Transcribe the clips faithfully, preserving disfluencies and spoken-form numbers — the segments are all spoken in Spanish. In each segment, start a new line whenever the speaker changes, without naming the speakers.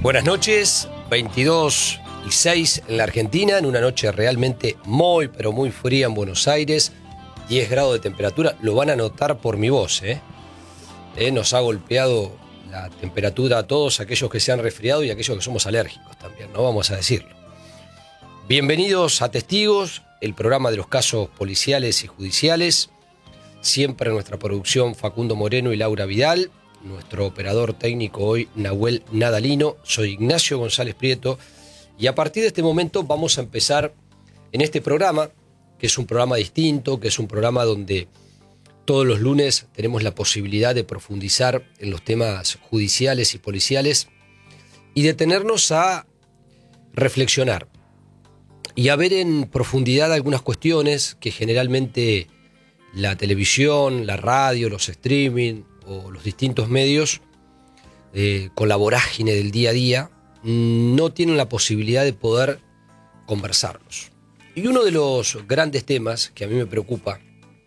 Buenas noches, veintidós y seis en la Argentina, en una noche realmente muy, pero muy fría en Buenos Aires, diez grados de temperatura, lo van a notar por mi voz, ¿eh? Eh, nos ha golpeado la temperatura a todos aquellos que se han resfriado y aquellos que somos alérgicos también, ¿no? Vamos a decirlo. Bienvenidos a Testigos, el programa de los casos policiales y judiciales. Siempre en nuestra producción Facundo Moreno y Laura Vidal. Nuestro operador técnico hoy, Nahuel Nadalino. Soy Ignacio González Prieto. Y a partir de este momento vamos a empezar en este programa, que es un programa distinto, que es un programa donde todos los lunes tenemos la posibilidad de profundizar en los temas judiciales y policiales y detenernos a reflexionar y a ver en profundidad algunas cuestiones que generalmente la televisión, la radio, los streaming o los distintos medios, eh, con la vorágine del día a día, no tienen la posibilidad de poder conversarlos. Y uno de los grandes temas que a mí me preocupa,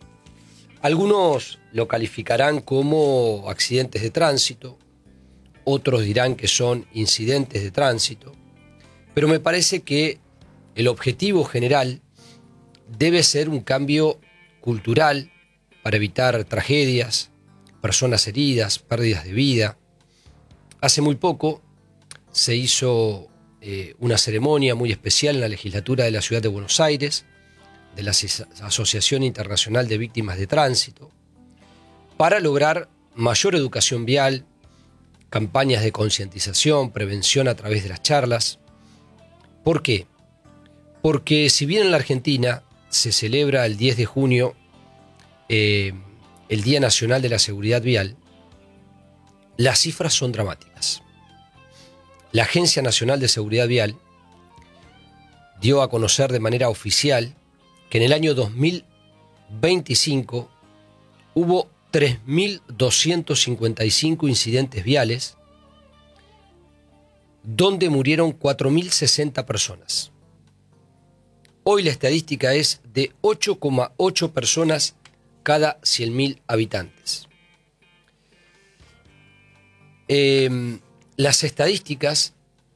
algunos lo calificarán como accidentes de tránsito, otros dirán que son incidentes de tránsito, pero me parece que el objetivo general debe ser un cambio cultural para evitar tragedias, personas heridas, pérdidas de vida. Hace muy poco se hizo eh, una ceremonia muy especial en la legislatura de la Ciudad de Buenos Aires, de la Asociación Internacional de Víctimas de Tránsito, para lograr mayor educación vial, campañas de concientización, prevención a través de las charlas. ¿Por qué? Porque si bien en la Argentina se celebra el diez de junio eh, el Día Nacional de la Seguridad Vial, las cifras son dramáticas. La Agencia Nacional de Seguridad Vial dio a conocer de manera oficial que en el año dos mil veinticinco hubo tres mil doscientos cincuenta y cinco incidentes viales donde murieron cuatro mil sesenta personas. Hoy la estadística es de ocho coma ocho personas cada cien mil habitantes. Eh, las estadísticas,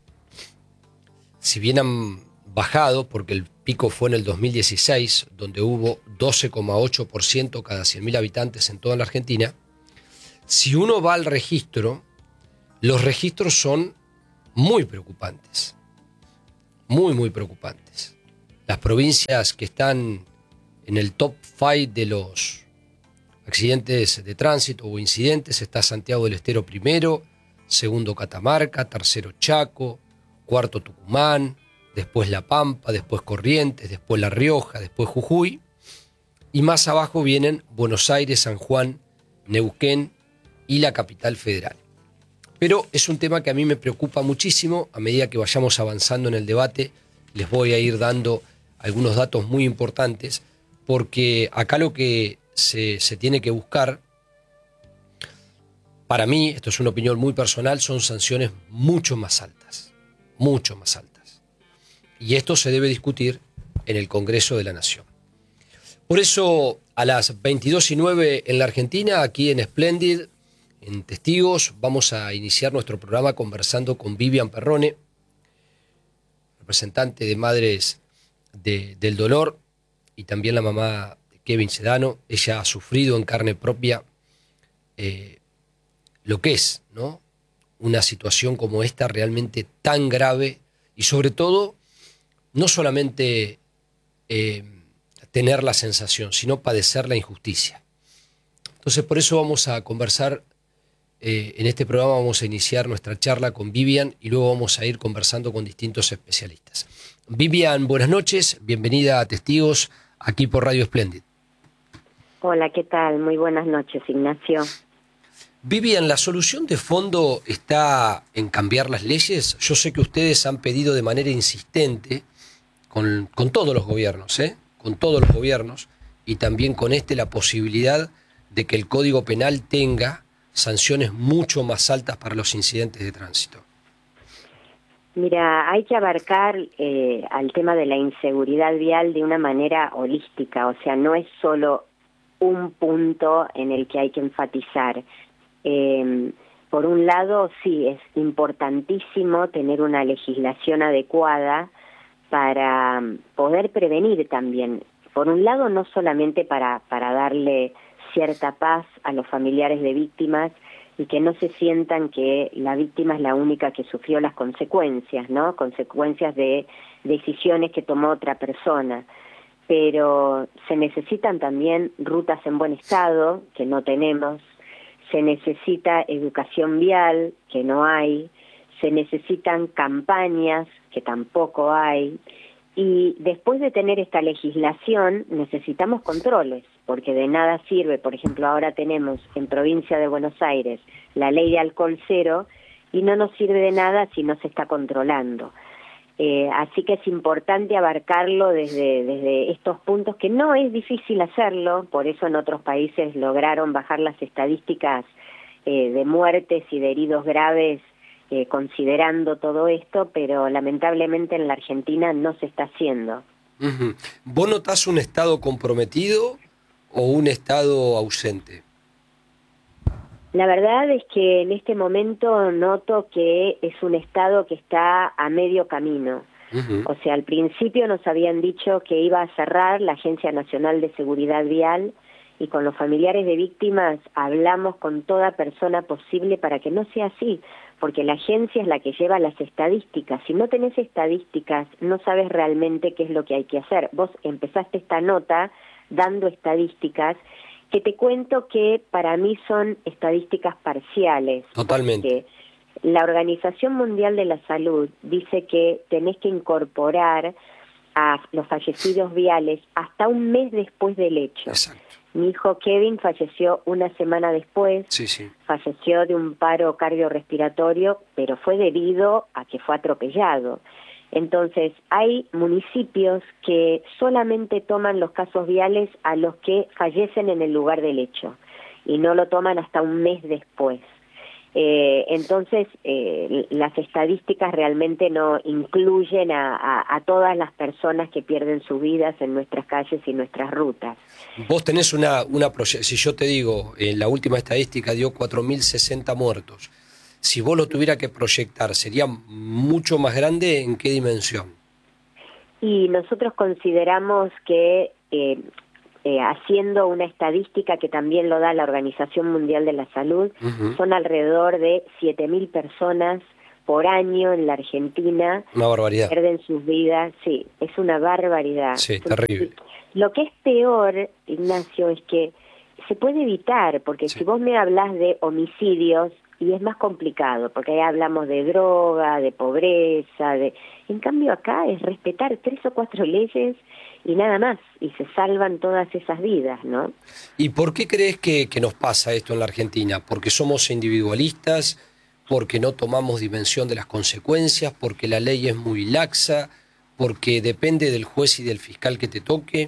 si bien han bajado, porque el pico fue en el dos mil dieciséis, donde hubo doce coma ocho por ciento cada cien mil habitantes en toda la Argentina, si uno va al registro, los registros son muy preocupantes, muy, muy preocupantes. Las provincias que están en el top cinco de los accidentes de tránsito o incidentes está Santiago del Estero primero, segundo Catamarca, tercero Chaco, cuarto Tucumán, después La Pampa, después Corrientes, después La Rioja, después Jujuy, y más abajo vienen Buenos Aires, San Juan, Neuquén y la Capital Federal. Pero es un tema que a mí me preocupa muchísimo. A medida que vayamos avanzando en el debate, les voy a ir dando algunos datos muy importantes, porque acá lo que se, se tiene que buscar, para mí, esto es una opinión muy personal, son sanciones mucho más altas, mucho más altas. Y esto se debe discutir en el Congreso de la Nación. Por eso, a las veintidós y nueve en la Argentina, aquí en Splendid, en Testigos, vamos a iniciar nuestro programa conversando con Vivian Perrone, representante de Madres de, del Dolor, y también la mamá de Kevin Sedano. Ella ha sufrido en carne propia eh, lo que es, ¿no?, una situación como esta realmente tan grave y sobre todo no solamente eh, tener la sensación, sino padecer la injusticia. Entonces por eso vamos a conversar eh, en este programa, vamos a iniciar nuestra charla con Vivian y luego vamos a ir conversando con distintos especialistas. Vivian, buenas noches, bienvenida a Testigos aquí por Radio Splendid.
Hola, ¿qué tal? Muy buenas noches, Ignacio.
Vivian, ¿la solución de fondo está en cambiar las leyes? Yo sé que ustedes han pedido de manera insistente con, con todos los gobiernos, ¿eh? con todos los gobiernos, y también con este la posibilidad de que el Código Penal tenga sanciones mucho más altas para los incidentes de tránsito.
Mira, hay que abarcar eh, al tema de la inseguridad vial de una manera holística, o sea, no es solo un punto en el que hay que enfatizar. Eh, por un lado, sí, es importantísimo tener una legislación adecuada para poder prevenir también. Por un lado, no solamente para, para darle cierta paz a los familiares de víctimas y que no se sientan que la víctima es la única que sufrió las consecuencias, ¿no? Consecuencias de decisiones que tomó otra persona. Pero se necesitan también rutas en buen estado, que no tenemos, se necesita educación vial, que no hay, se necesitan campañas, que tampoco hay, y después de tener esta legislación necesitamos controles, porque de nada sirve, por ejemplo, ahora tenemos en provincia de Buenos Aires la ley de alcohol cero, y no nos sirve de nada si no se está controlando. Eh, así que es importante abarcarlo desde, desde estos puntos, que no es difícil hacerlo, por eso en otros países lograron bajar las estadísticas eh, de muertes y de heridos graves eh, considerando todo esto, pero lamentablemente en la Argentina no se está haciendo.
Uh-huh. ¿Vos notás un Estado comprometido o un Estado ausente?
La verdad es que en este momento noto que es un Estado que está a medio camino. Uh-huh. O sea, al principio nos habían dicho que iba a cerrar la Agencia Nacional de Seguridad Vial, y con los familiares de víctimas hablamos con toda persona posible para que no sea así, porque la agencia es la que lleva las estadísticas. Si no tenés estadísticas, no sabes realmente qué es lo que hay que hacer. Vos empezaste esta nota dando estadísticas, que te cuento que para mí son estadísticas parciales.
Totalmente.
La Organización Mundial de la Salud dice que tenés que incorporar a los fallecidos viales hasta un mes después del hecho.
Exacto.
Mi hijo Kevin falleció una semana después,
sí, sí.
falleció de un paro cardiorrespiratorio, pero fue debido a que fue atropellado. Entonces, hay municipios que solamente toman los casos viales a los que fallecen en el lugar del hecho y no lo toman hasta un mes después. Eh, entonces, eh, las estadísticas realmente no incluyen a, a, a todas las personas que pierden sus vidas en nuestras calles y nuestras rutas.
Vos tenés una, una proyección, si yo te digo, en la última estadística dio cuatro mil sesenta muertos. Si vos lo tuviera que proyectar, ¿sería mucho más grande? ¿En qué dimensión?
Y nosotros consideramos que, eh, eh, haciendo una estadística que también lo da la Organización Mundial de la Salud, uh-huh. son alrededor de siete mil personas por año en la Argentina.
Una barbaridad.
Pierden sus vidas, sí, es una barbaridad.
Sí, terrible.
Lo que es peor, Ignacio, es que se puede evitar, porque sí. si vos me hablás de homicidios, y es más complicado, porque ahí hablamos de droga, de pobreza, de... En cambio acá es respetar tres o cuatro leyes y nada más, y se salvan todas esas vidas, ¿no?
¿Y por qué crees que, que nos pasa esto en la Argentina? ¿Porque somos individualistas? ¿Porque no tomamos dimensión de las consecuencias? ¿Porque la ley es muy laxa? ¿Porque depende del juez y del fiscal que te toque?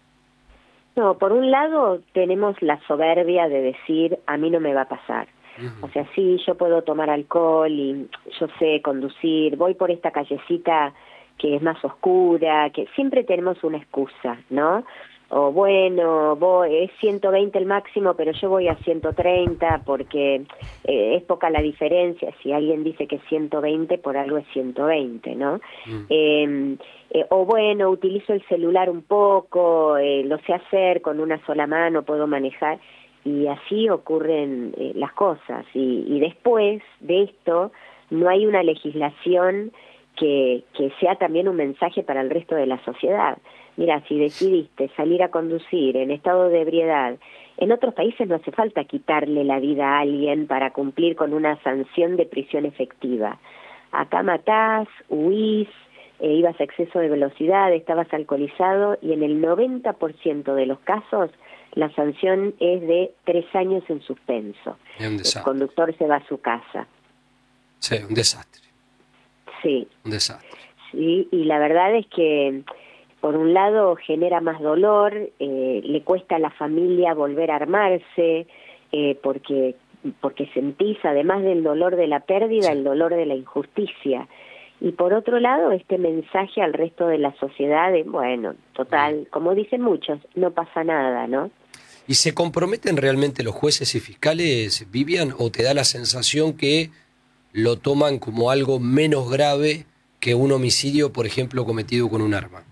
No, por un lado tenemos la soberbia de decir, a mí no me va a pasar. O sea, sí, yo puedo tomar alcohol y yo sé conducir, voy por esta callecita que es más oscura, que siempre tenemos una excusa, ¿no? O bueno, voy, es ciento veinte el máximo, pero yo voy a ciento treinta porque eh, es poca la diferencia. Si alguien dice que es ciento veinte, por algo es ciento veinte, ¿no? Mm. Eh, eh, o bueno, utilizo el celular un poco, eh, lo sé hacer con una sola mano, puedo manejar. Y así ocurren eh, las cosas. Y, y después de esto, no hay una legislación que, que sea también un mensaje para el resto de la sociedad. Mira, si decidiste salir a conducir en estado de ebriedad, en otros países no hace falta quitarle la vida a alguien para cumplir con una sanción de prisión efectiva. Acá matás, huís, eh, ibas a exceso de velocidad, estabas alcoholizado, y en el noventa por ciento de los casos la sanción es de tres años en suspenso. El conductor se va a su casa.
Sí, un desastre.
Sí.
Un desastre.
Sí, y la verdad es que, por un lado, genera más dolor, eh, le cuesta a la familia volver a armarse, eh, porque, porque sentís, además del dolor de la pérdida, sí. el dolor de la injusticia. Y por otro lado, este mensaje al resto de la sociedad de, bueno, total, como dicen muchos, no pasa nada, ¿no?
¿Y se comprometen realmente los jueces y fiscales, Vivian, o te da la sensación que lo toman como algo menos grave que un homicidio, por ejemplo, cometido con un arma?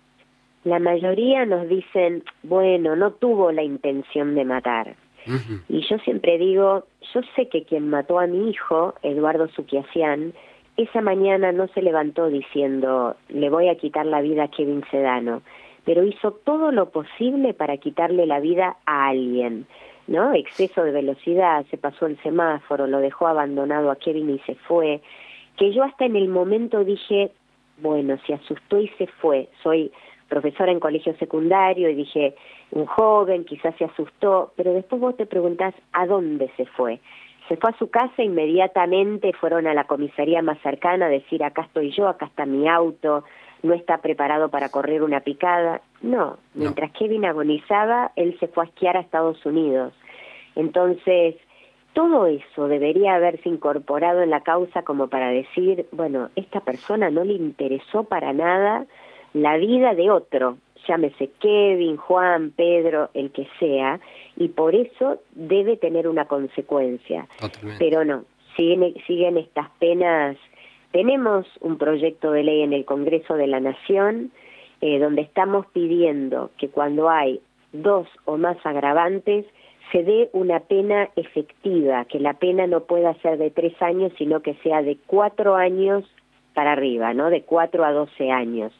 La mayoría nos dicen, bueno, no tuvo la intención de matar. Uh-huh. Y yo siempre digo, yo sé que quien mató a mi hijo, Eduardo Suquiasián, esa mañana no se levantó diciendo, le voy a quitar la vida a Kevin Sedano, pero hizo todo lo posible para quitarle la vida a alguien, ¿no? Exceso de velocidad, se pasó el semáforo, lo dejó abandonado a Kevin y se fue, que yo hasta en el momento dije, bueno, se asustó y se fue, soy profesora en colegio secundario y dije, un joven quizás se asustó, pero después vos te preguntás a dónde se fue. Se fue a su casa, inmediatamente fueron a la comisaría más cercana a decir, acá estoy yo, acá está mi auto, no está preparado para correr una picada. No, mientras no. Kevin agonizaba, él se fue a esquiar a Estados Unidos. Entonces, todo eso debería haberse incorporado en la causa como para decir, bueno, esta persona no le interesó para nada la vida de otro, llámese Kevin, Juan, Pedro, el que sea, y por eso debe tener una consecuencia. Totalmente. Pero no, siguen, siguen estas penas. Tenemos un proyecto de ley en el Congreso de la Nación eh, donde estamos pidiendo que cuando hay dos o más agravantes se dé una pena efectiva, que la pena no pueda ser de tres años, sino que sea de cuatro años para arriba, ¿no? De cuatro a doce años.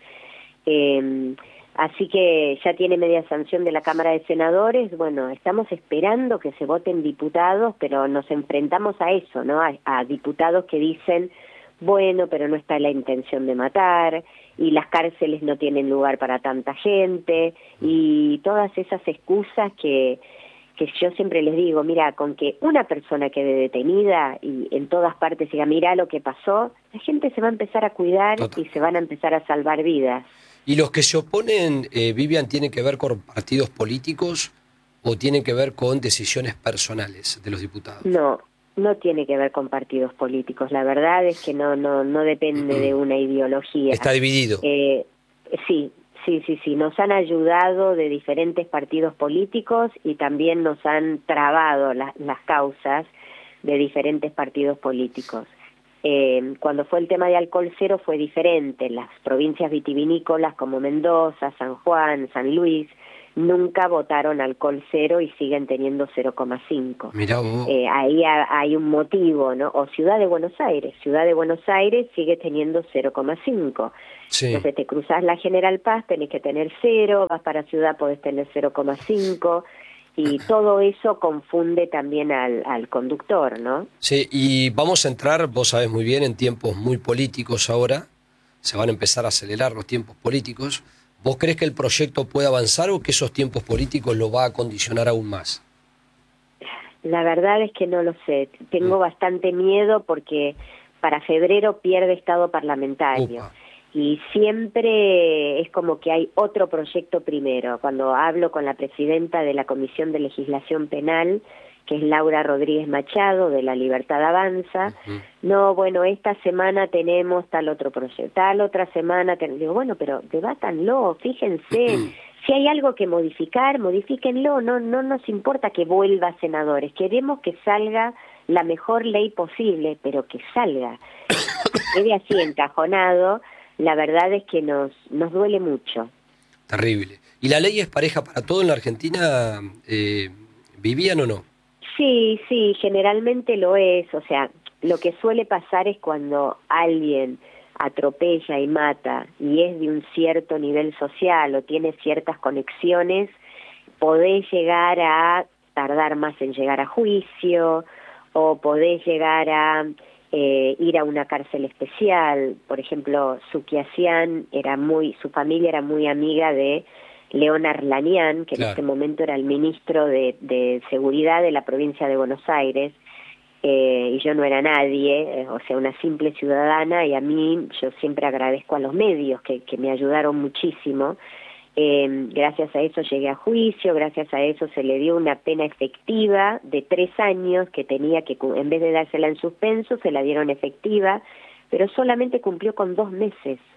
Eh, así que ya tiene media sanción de la Cámara de Senadores. Bueno, estamos esperando que se voten diputados, pero nos enfrentamos a eso, ¿no? A, a diputados que dicen, bueno, pero no está la intención de matar, y las cárceles no tienen lugar para tanta gente, y todas esas excusas que, que yo siempre les digo, mira, con que una persona quede detenida y en todas partes diga, mira lo que pasó, la gente se va a empezar a cuidar Total. Y se van a empezar a salvar vidas.
¿Y los que se oponen, eh, Vivian, tienen que ver con partidos políticos o tienen que ver con decisiones personales de los diputados?
No, no tiene que ver con partidos políticos. La verdad es que no no no depende de una ideología.
Está dividido.
Eh, sí, sí, sí, sí. Nos han ayudado de diferentes partidos políticos y también nos han trabado la, las causas de diferentes partidos políticos. Eh, cuando fue el tema de alcohol cero fue diferente. Las provincias vitivinícolas como Mendoza, San Juan, San Luis, nunca votaron alcohol cero y siguen teniendo cero coma cinco.
Mirá vos.
Eh, ahí ha, hay un motivo, ¿no? O Ciudad de Buenos Aires. Ciudad de Buenos Aires sigue teniendo cero coma cinco. Sí. Entonces te cruzás la General Paz, tenés que tener cero, vas para Ciudad, podés tener cero coma cinco. Y todo eso confunde también al, al conductor, ¿no?
Sí, y vamos a entrar, vos sabés muy bien, en tiempos muy políticos ahora. Se van a empezar a acelerar los tiempos políticos. ¿Vos crees que el proyecto puede avanzar o que esos tiempos políticos lo va a condicionar aún más?
La verdad es que no lo sé. Tengo mm. bastante miedo porque para febrero pierde estado parlamentario. Upa. Y siempre es como que hay otro proyecto primero. Cuando hablo con la presidenta de la Comisión de Legislación Penal, que es Laura Rodríguez Machado, de La Libertad Avanza, uh-huh. no, bueno, esta semana tenemos tal otro proyecto, tal otra semana, ten... digo, bueno, pero debátanlo, fíjense, uh-huh. si hay algo que modificar, modifíquenlo, no, no nos importa que vuelva senadores, queremos que salga la mejor ley posible, pero que salga, que quede así encajonado. La verdad es que nos nos duele mucho.
Terrible. ¿Y la ley es pareja para todo en la Argentina? Eh, ¿Vivían o no?
Sí, sí, generalmente lo es. O sea, lo que suele pasar es cuando alguien atropella y mata y es de un cierto nivel social o tiene ciertas conexiones, podés llegar a tardar más en llegar a juicio o podés llegar a... Eh, ir a una cárcel especial. Por ejemplo, Suquiasián era muy, su familia era muy amiga de León Arlanián, que claro. en este momento era el ministro de, de Seguridad de la provincia de Buenos Aires, eh, y yo no era nadie, eh, o sea, una simple ciudadana, y a mí yo siempre agradezco a los medios que, que me ayudaron muchísimo. Eh, gracias a eso llegué a juicio, gracias a eso se le dio una pena efectiva de tres años que tenía que, en vez de dársela en suspenso, se la dieron efectiva, pero solamente cumplió con dos meses.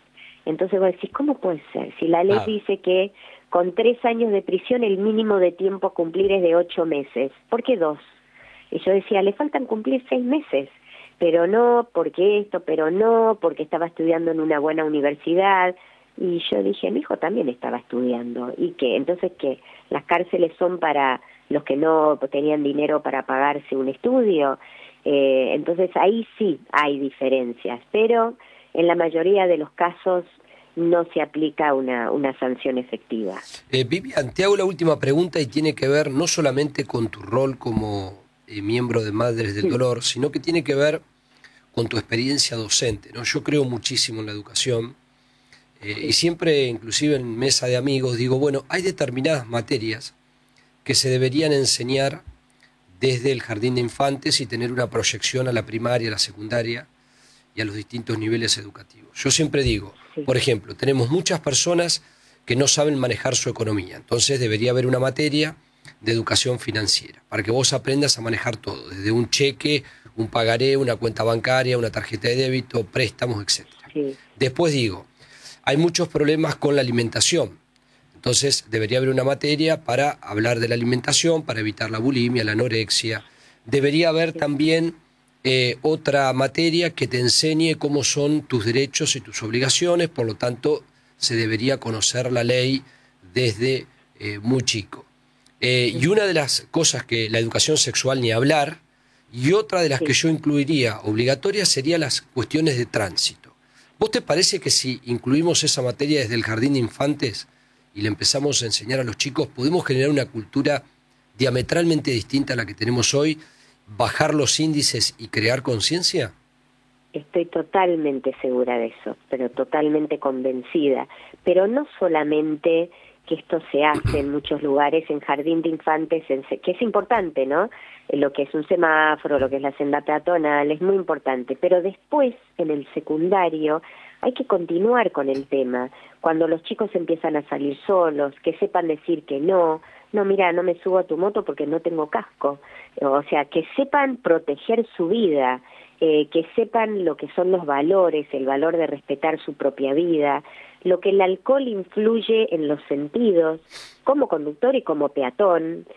Entonces vos decís, ¿cómo puede ser? Si la ley
Ah.
dice que con tres años de prisión el mínimo de tiempo a cumplir es de ocho meses, ¿por qué dos? Y yo decía, le faltan cumplir seis meses, pero no, porque esto, pero no, porque estaba estudiando en una buena universidad. Y yo dije, mi hijo también estaba estudiando. ¿Y qué? Entonces, ¿qué? ¿Las cárceles son para los que no tenían dinero para pagarse un estudio? Eh, entonces, ahí sí hay diferencias, pero en la mayoría de los casos no se aplica una, una sanción efectiva.
Eh, Vivian, te hago la última pregunta y tiene que ver no solamente con tu rol como eh, miembro de Madres del Dolor, sino que tiene que ver con tu experiencia docente, ¿no? Yo creo muchísimo en la educación eh, y siempre, inclusive en mesa de amigos, digo, bueno, hay determinadas materias que se deberían enseñar desde el jardín de infantes y tener una proyección a la primaria, a la secundaria y a los distintos niveles educativos. Yo siempre digo,
Sí.
por ejemplo, tenemos muchas personas que no saben manejar su economía, entonces debería haber una materia de educación financiera, para que vos aprendas a manejar todo, desde un cheque, un pagaré, una cuenta bancaria, una tarjeta de débito, préstamos, etcétera.
Sí.
Después digo, hay muchos problemas con la alimentación, entonces debería haber una materia para hablar de la alimentación, para evitar la bulimia, la anorexia. Debería haber también eh, otra materia que te enseñe cómo son tus derechos y tus obligaciones, por lo tanto se debería conocer la ley desde eh, muy chico. Eh, y una de las cosas que la educación sexual ni hablar, y otra de las
Sí.
que yo incluiría obligatoria sería las cuestiones de tránsito. ¿Vos te parece que si incluimos esa materia desde el jardín de infantes y le empezamos a enseñar a los chicos, podemos generar una cultura diametralmente distinta a la que tenemos hoy, bajar los índices y crear conciencia?
Estoy totalmente segura de eso, pero totalmente convencida. Pero no solamente que esto se hace en muchos lugares, en jardín de infantes, en, que es importante, ¿no? Lo que es un semáforo, lo que es la senda peatonal, es muy importante. Pero después, en el secundario, hay que continuar con el tema. Cuando los chicos empiezan a salir solos, que sepan decir que no, no, mira, no me subo a tu moto porque no tengo casco. O sea, que sepan proteger su vida, eh, que sepan lo que son los valores, el valor de respetar su propia vida, lo que el alcohol influye en los sentidos, como conductor y como peatón,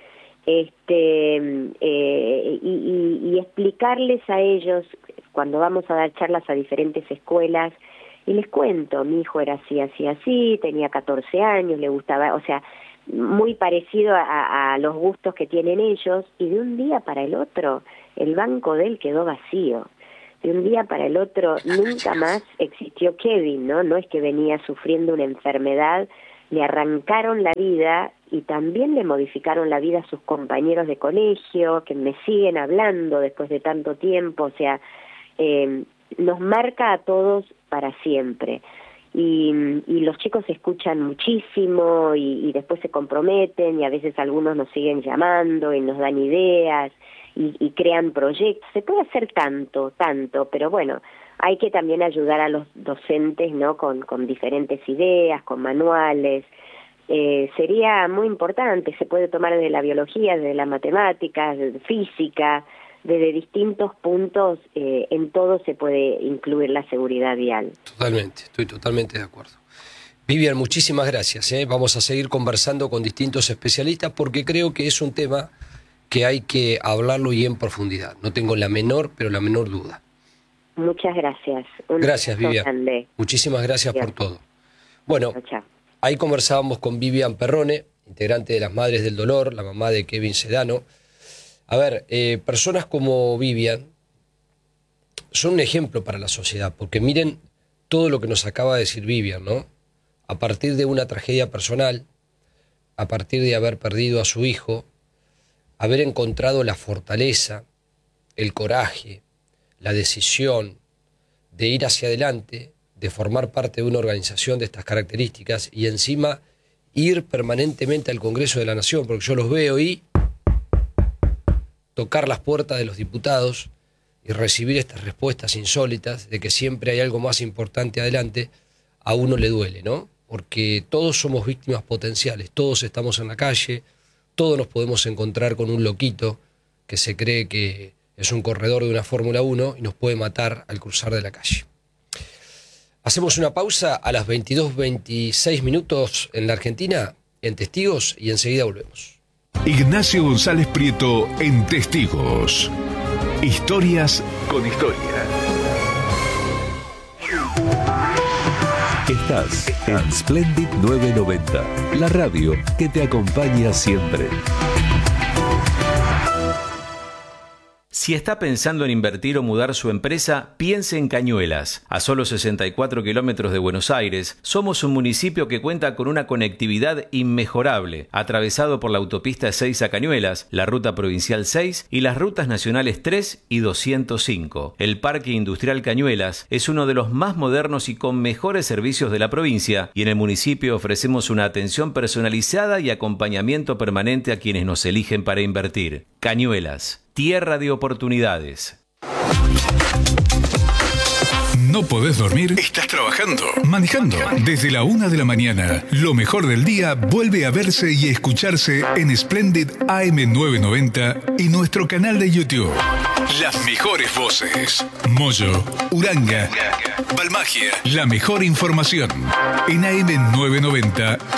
este eh, y, y, y explicarles a ellos, cuando vamos a dar charlas a diferentes escuelas, y les cuento, mi hijo era así, así, así, tenía catorce años, le gustaba, o sea, muy parecido a, a los gustos que tienen ellos, y de un día para el otro, el banco de él quedó vacío. De un día para el otro nunca más existió Kevin, ¿no? No es que venía sufriendo una enfermedad, le arrancaron la vida y también le modificaron la vida a sus compañeros de colegio, que me siguen hablando después de tanto tiempo, o sea, eh, nos marca a todos para siempre. Y, y los chicos escuchan muchísimo y, y después se comprometen y a veces algunos nos siguen llamando y nos dan ideas y, y crean proyectos. Se puede hacer tanto, tanto, pero bueno, hay que también ayudar a los docentes, ¿no? Con, con diferentes ideas, con manuales. Eh, sería muy importante, se puede tomar desde la biología, desde la matemática, desde física, desde distintos puntos, eh, en todo se puede incluir la seguridad vial.
Totalmente, estoy totalmente de acuerdo. Vivian, muchísimas gracias. ¿eh? Vamos a seguir conversando con distintos especialistas porque creo que es un tema que hay que hablarlo y en profundidad. No tengo la menor, pero la menor duda.
Muchas gracias. Un
Gracias, Vivian.
grande.
Muchísimas gracias
Dios.
por todo. Bueno,
Chao, chao.
ahí conversábamos con Vivian Perrone, integrante de las Madres del Dolor, la mamá de Kevin Sedano. A ver, eh, personas como Vivian son un ejemplo para la sociedad, porque miren todo lo que nos acaba de decir Vivian, ¿no? A partir de una tragedia personal, a partir de haber perdido a su hijo, haber encontrado la fortaleza, el coraje, la decisión de ir hacia adelante, de formar parte de una organización de estas características y encima ir permanentemente al Congreso de la Nación, porque yo los veo y tocar las puertas de los diputados y recibir estas respuestas insólitas de que siempre hay algo más importante adelante, a uno le duele, ¿no? Porque todos somos víctimas potenciales, todos estamos en la calle, todos nos podemos encontrar con un loquito que se cree que es un corredor de una Fórmula uno y nos puede matar al cruzar de la calle. Hacemos una pausa a las veintidós veintiséis minutos en la Argentina, en Testigos, y enseguida volvemos.
Ignacio González Prieto en Testigos. Historias con historia.
Estás en Splendid novecientos noventa, la radio que te acompaña siempre.
Si está pensando en invertir o mudar su empresa, piense en Cañuelas. A solo sesenta y cuatro kilómetros de Buenos Aires, somos un municipio que cuenta con una conectividad inmejorable, atravesado por la autopista seis a Cañuelas, la ruta provincial seis y las rutas nacionales tres y doscientos cinco. El Parque Industrial Cañuelas es uno de los más modernos y con mejores servicios de la provincia, y en el municipio ofrecemos una atención personalizada y acompañamiento permanente a quienes nos eligen para invertir. Cañuelas, tierra de oportunidades.
¿No podés dormir? ¿Estás trabajando? ¿Manejando? Desde la una de la mañana, lo mejor del día vuelve a verse y escucharse en Splendid A M novecientos noventa y nuestro canal de YouTube. Las mejores voces. Moyo, Uranga, Balmagia. La mejor información. En A M novecientos noventa